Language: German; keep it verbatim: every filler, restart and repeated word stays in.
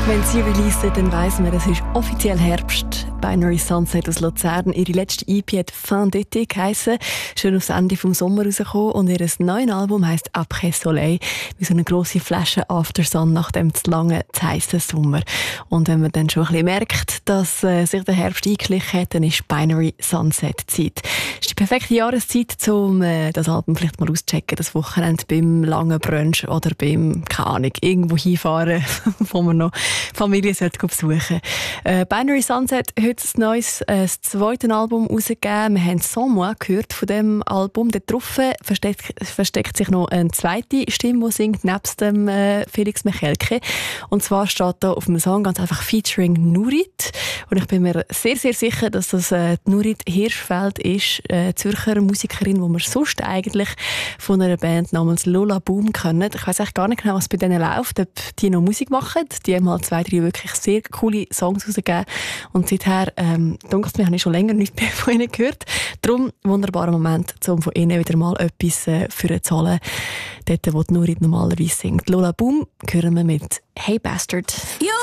Wenn sie releasen, dann weiss man, es ist offiziell Herbst. Binary Sunset aus Luzern. Ihre letzte E P hat «Fin d'été» geheissen. Schön aufs Ende vom Sommer rausgekommen. Und ihr neues Album heisst «Après Soleil». Wie so eine grosse Flasche After Sun nach dem zu langen, zu heissen Sommer. Und wenn man dann schon ein bisschen merkt, dass äh, sich der Herbst eingeschlichen hat, dann ist Binary Sunset Zeit. Das ist die perfekte Jahreszeit, um äh, das Album vielleicht mal auszuchecken. Das Wochenende beim langen Brunch oder beim, keine Ahnung, irgendwo hinfahren, wo man noch Familie sollte besuchen. Äh, Binary Sunset, heute ein neues, äh, das zweite Album rausgegeben. Wir haben «Sans moi» gehört von diesem Album. Dort drauf versteckt, versteckt sich noch eine zweite Stimme, die singt, nebst dem äh, Felix Michelke. Und zwar steht da auf dem Song ganz einfach «Featuring Nurit». Und ich bin mir sehr, sehr sicher, dass das äh, Nurit Hirschfeld ist, äh, Zürcher Musikerin, die wir sonst eigentlich von einer Band namens Lola Boom kennen. Ich weiss eigentlich gar nicht genau, was bei denen läuft, ob die noch Musik machen. Die haben halt zwei, drei wirklich sehr coole Songs rausgegeben. Und seither, ähm, dunkt mir, habe ich schon länger nichts mehr von ihnen gehört. Darum ein wunderbarer Moment, um von ihnen wieder mal etwas äh, für zu holen. Dort, wo die Nurit normalerweise singt. Lola Boom hören wir mit «Hey Bastard». You